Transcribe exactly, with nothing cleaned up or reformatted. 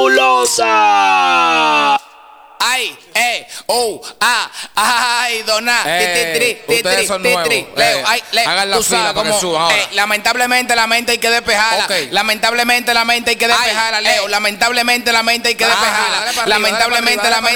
fabulosa. Ay, eh, oh, ah, ay, dona, Eh, ustedes son nuevos. Leo, Eh, ay, Leo, hagan la tú fila sabes para que cómo, suban ahora. eh, lamentablemente la mente hay que despejarla. Ok. Lamentablemente la mente hay que despejarla, Ay, Leo. eh. Lamentablemente la mente hay que Ajá, despejarla. dale para arriba, dale para Lamentablemente arriba, la dale mente